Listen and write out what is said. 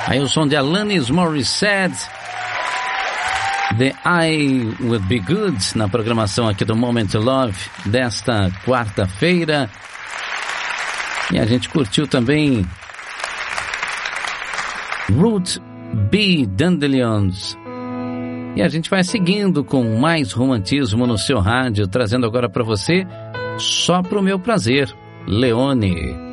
Aí o som de Alanis Morissette, The I Would Be Good, na programação aqui do Moment to Love desta quarta-feira. E a gente curtiu também Root B. Dandelions. E a gente vai seguindo com mais romantismo no seu rádio, trazendo agora para você Só Pro Meu Prazer, Leone.